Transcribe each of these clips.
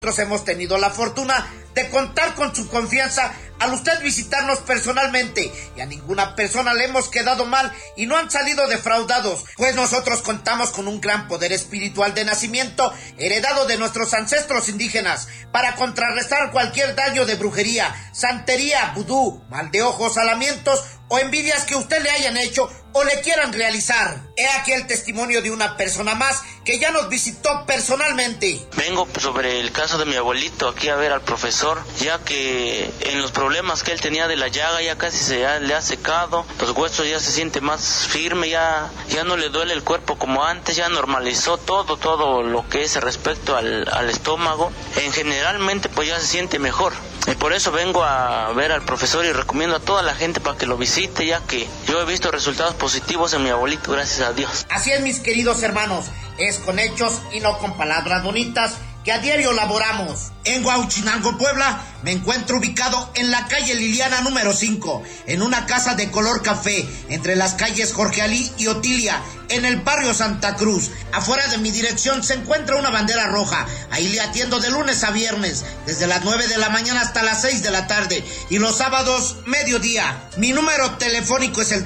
Nosotros hemos tenido la fortuna de contar con su confianza al usted visitarnos personalmente, y a ninguna persona le hemos quedado mal y no han salido defraudados, pues nosotros contamos con un gran poder espiritual de nacimiento heredado de nuestros ancestros indígenas para contrarrestar cualquier daño de brujería, santería, vudú, mal de ojos, alamientos o envidias que usted le hayan hecho o le quieran realizar. He aquí el testimonio de una persona más que ya nos visitó personalmente. Vengo sobre el caso de mi abuelito aquí a ver al profesor, ya que en los problemas que él tenía de la llaga ya casi le ha secado, los huesos ya se siente más firme, ya no le duele el cuerpo como antes, ya normalizó todo lo que es respecto al estómago. Generalmente pues ya se siente mejor. Y por eso vengo a ver al profesor y recomiendo a toda la gente para que lo visite, ya que yo he visto resultados positivos en mi abuelito, gracias a Dios. Así es, mis queridos hermanos, es con hechos y no con palabras bonitas que a diario laboramos. En Huauchinango, Puebla, me encuentro ubicado en la calle Liliana número 5, en una casa de color café, entre las calles Jorge Alí y Otilia, en el barrio Santa Cruz. Afuera de mi dirección se encuentra una bandera roja. Ahí le atiendo de lunes a viernes, desde las 9 de la mañana hasta las 6 de la tarde, y los sábados, mediodía. Mi número telefónico es el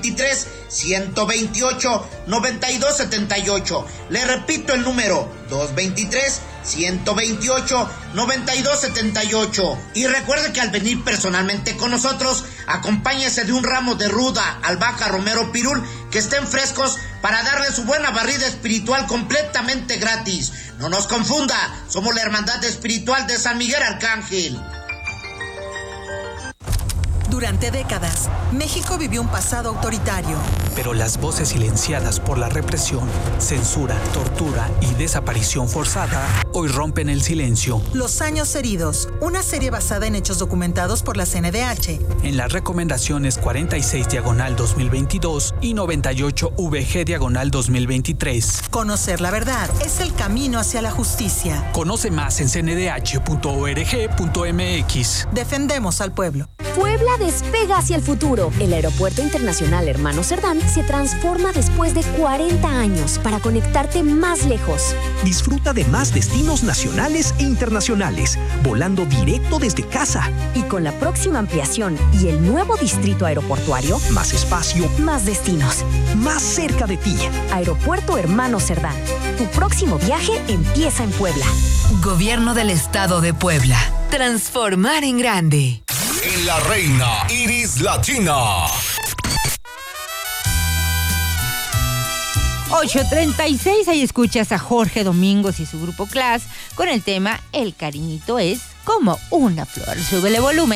223-128-9278. Le repito el número, 223-128-9278. Y recuerde que al venir personalmente con nosotros, acompáñese de un ramo de ruda, albahaca, romero, pirul, que estén frescos para darle su buena barrida espiritual completamente gratis. No nos confunda, somos la Hermandad Espiritual de San Miguel Arcángel. Durante décadas, México vivió un pasado autoritario. Pero las voces silenciadas por la represión, censura, tortura y desaparición forzada hoy rompen el silencio. Los años heridos, una serie basada en hechos documentados por la CNDH. En las recomendaciones 46/2022 y 98/VG/2023. Conocer la verdad es el camino hacia la justicia. Conoce más en cndh.org.mx. Defendemos al pueblo. Puebla despega hacia el futuro. El Aeropuerto Internacional Hermano Cerdán se transforma después de 40 años para conectarte más lejos. Disfruta de más destinos nacionales e internacionales, volando directo desde casa. Y con la próxima ampliación y el nuevo distrito aeroportuario, más espacio, más destinos, más cerca de ti. Aeropuerto Hermano Cerdán. Tu próximo viaje empieza en Puebla. Gobierno del Estado de Puebla. Transformar en grande. En La Reina, Iris Latina. 8:36, ahí escuchas a Jorge Domingos y su grupo Class con el tema El cariñito es como una flor. Súbele volumen.